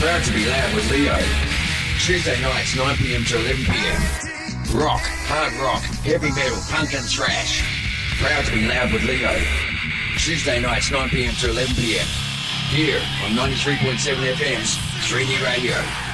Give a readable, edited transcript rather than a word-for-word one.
Proud to be loud with Leo. Tuesday nights, 9 p.m. to 11 p.m. Rock, hard rock, heavy metal, punk and thrash. Proud to be loud with Leo. Tuesday nights, 9 p.m. to 11 p.m. Here on 93.7 FM's 3D Radio.